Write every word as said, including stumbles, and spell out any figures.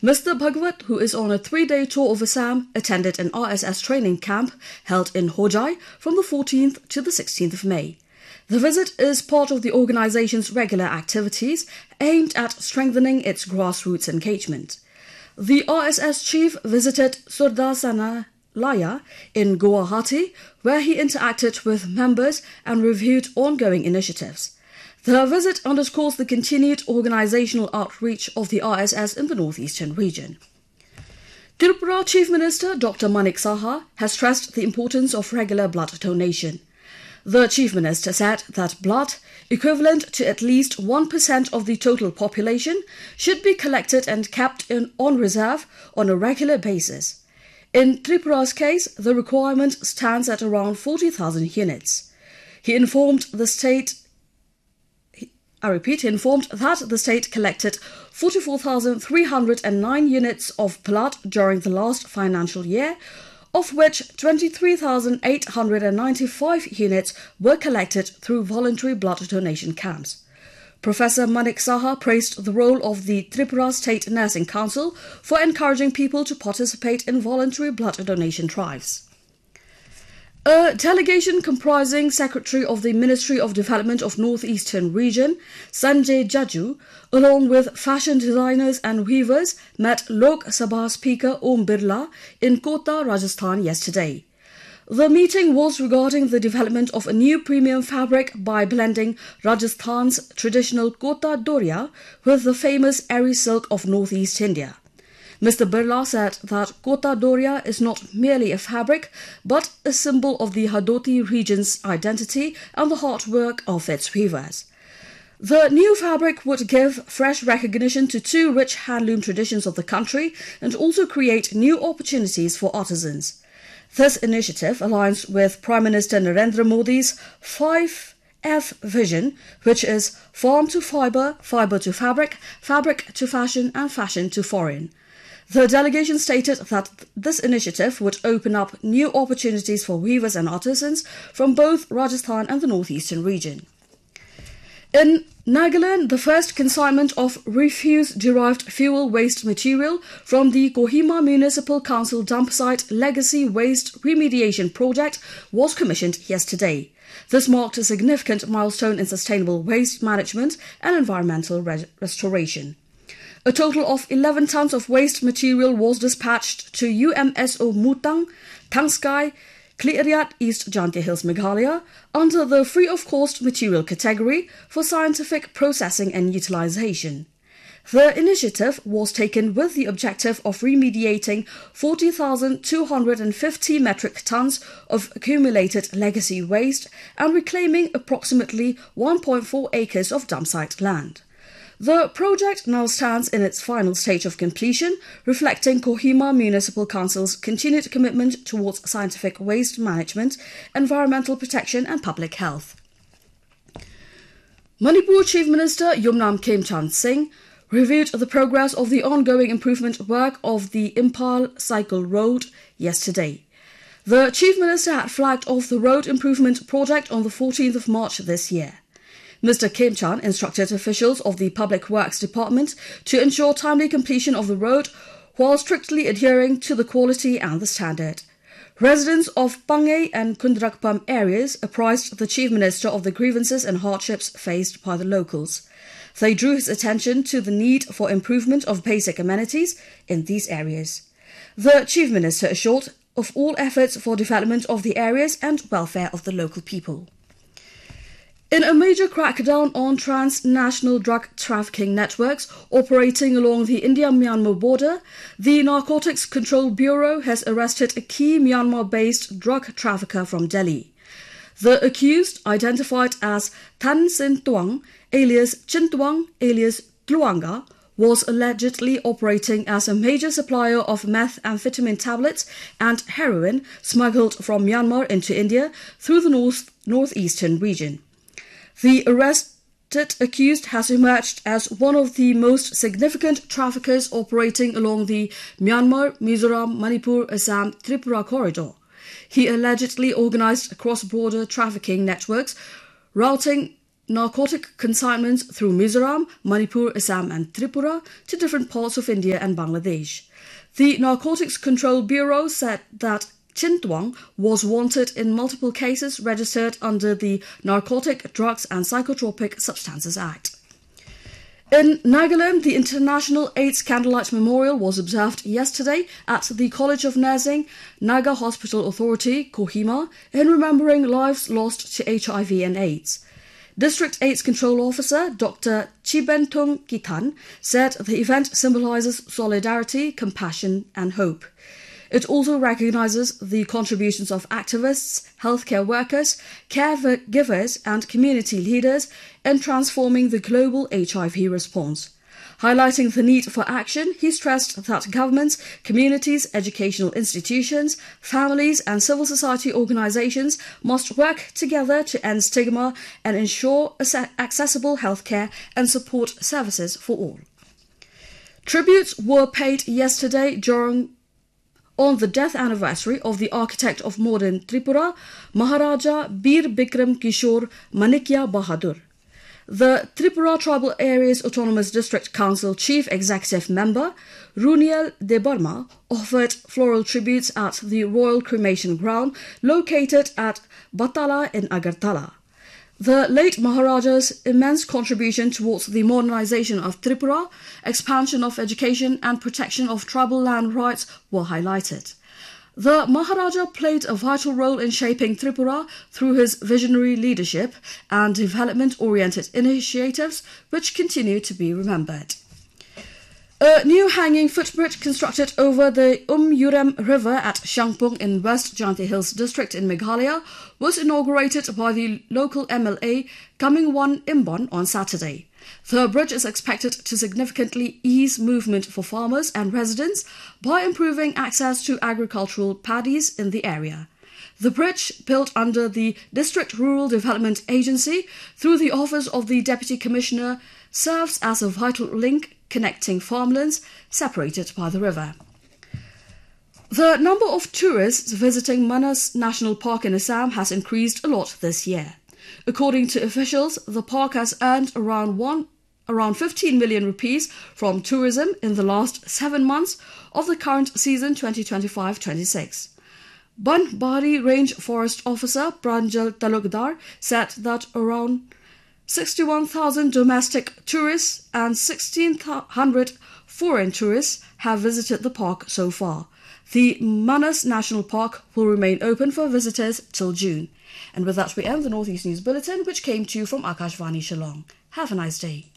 Mister Bhagwat, who is on a three-day tour of Assam, attended an R S S training camp held in Hojai from the fourteenth to the sixteenth of May. The visit is part of the organization's regular activities aimed at strengthening its grassroots engagement. The R S S chief visited Surdasana Laya in Guwahati, where he interacted with members and reviewed ongoing initiatives. The visit underscores the continued organizational outreach of the R S S in the northeastern region. Tripura Chief Minister Doctor Manik Saha has stressed the importance of regular blood donation. The Chief Minister said that blood, equivalent to at least one percent of the total population, should be collected and kept in, on reserve on a regular basis. In Tripura's case, the requirement stands at around forty thousand units. He informed the state I repeat, he informed that the state collected forty-four thousand three hundred nine units of blood during the last financial year, of which twenty-three thousand eight hundred ninety-five units were collected through voluntary blood donation camps. Professor Manik Saha praised the role of the Tripura State Nursing Council for encouraging people to participate in voluntary blood donation drives. A delegation comprising Secretary of the Ministry of Development of Northeastern Region, Sanjay Jaju, along with fashion designers and weavers, met Lok Sabha Speaker Om Birla in Kota, Rajasthan yesterday. The meeting was regarding the development of a new premium fabric by blending Rajasthan's traditional Kota Doria with the famous Eri silk of northeast India. Mister Birla said that Kota Doria is not merely a fabric, but a symbol of the Hadoti region's identity and the hard work of its weavers. The new fabric would give fresh recognition to two rich handloom traditions of the country and also create new opportunities for artisans. This initiative aligns with Prime Minister Narendra Modi's five F vision, which is farm to fibre, fibre to fabric, fabric to fashion and fashion to foreign. The delegation stated that this initiative would open up new opportunities for weavers and artisans from both Rajasthan and the northeastern region. In Nagaland, the first consignment of refuse-derived fuel waste material from the Kohima Municipal Council dump site Legacy Waste Remediation Project was commissioned yesterday. This marked a significant milestone in sustainable waste management and environmental re- restoration. A total of eleven tons of waste material was dispatched to U M S O Mutang, Tangskai, Kliariat, East Jantia Hills, Meghalaya, under the free-of-cost material category for scientific processing and utilization. The initiative was taken with the objective of remediating forty thousand two hundred fifty metric tons of accumulated legacy waste and reclaiming approximately one point four acres of dump site land. The project now stands in its final stage of completion, reflecting Kohima Municipal Council's continued commitment towards scientific waste management, environmental protection and public health. Manipur Chief Minister Yumnam Khemchand Singh reviewed the progress of the ongoing improvement work of the Impal Cycle Road yesterday. The Chief Minister had flagged off the road improvement project on the fourteenth of March this year. Mister Khemchand instructed officials of the Public Works Department to ensure timely completion of the road while strictly adhering to the quality and the standard. Residents of Pangay and Kundrakpam areas apprised the Chief Minister of the grievances and hardships faced by the locals. They drew his attention to the need for improvement of basic amenities in these areas. The Chief Minister assured of all efforts for development of the areas and welfare of the local people. In a major crackdown on transnational drug trafficking networks operating along the India-Myanmar border, the Narcotics Control Bureau has arrested a key Myanmar-based drug trafficker from Delhi. The accused, identified as Tan Sin Tuang, alias Chin Tuang, alias Tluanga, was allegedly operating as a major supplier of methamphetamine tablets and heroin smuggled from Myanmar into India through the north northeastern region. The arrested accused has emerged as one of the most significant traffickers operating along the Myanmar, Mizoram, Manipur, Assam, Tripura corridor. He allegedly organized cross-border trafficking networks routing narcotic consignments through Mizoram, Manipur, Assam and Tripura to different parts of India and Bangladesh. The Narcotics Control Bureau said that Chintwang was wanted in multiple cases registered under the Narcotic, Drugs and Psychotropic Substances Act. In Nagaland, the International AIDS Candlelight Memorial was observed yesterday at the College of Nursing Naga Hospital Authority, Kohima, in remembering lives lost to H I V and AIDS. District AIDS Control Officer Doctor Chibentung Kitan said the event symbolizes solidarity, compassion and hope. It also recognizes the contributions of activists, healthcare workers, caregivers and community leaders in transforming the global H I V response. Highlighting the need for action, he stressed that governments, communities, educational institutions, families and civil society organizations must work together to end stigma and ensure accessible healthcare and support services for all. Tributes were paid yesterday during on the death anniversary of the architect of modern Tripura, Maharaja Bir Bikram Kishore Manikya Bahadur. The Tripura Tribal Areas Autonomous District Council Chief Executive Member, Runiel Debarma, offered floral tributes at the Royal Cremation Ground located at Batala in Agartala. The late Maharaja's immense contribution towards the modernization of Tripura, expansion of education and protection of tribal land rights were highlighted. The Maharaja played a vital role in shaping Tripura through his visionary leadership and development-oriented initiatives which continue to be remembered. A new hanging footbridge constructed over the Um Yurem River at Shangpung in West Jaintia Hills district in Meghalaya was inaugurated by the local M L A Kamingwan Imbon on Saturday. The bridge is expected to significantly ease movement for farmers and residents by improving access to agricultural paddies in the area. The bridge, built under the District Rural Development Agency through the Office of the Deputy Commissioner, serves as a vital link connecting farmlands separated by the river. The number of tourists visiting Manas National Park in Assam has increased a lot this year. According to officials, the park has earned around one, around fifteen million rupees from tourism in the last seven months of the current season twenty twenty-five twenty-six. Banbari Range Forest Officer Pranjal Talukdar said that around sixty-one thousand domestic tourists and sixteen hundred foreign tourists have visited the park so far. The Manas National Park will remain open for visitors till June. And with that we end the Northeast News Bulletin, which came to you from Akashvani Shillong. Have a nice day.